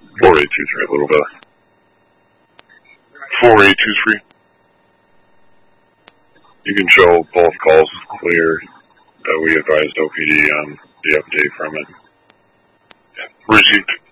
4823, a little bit. 4823. You can show both calls clear. We advised OPD on the update from it. Received.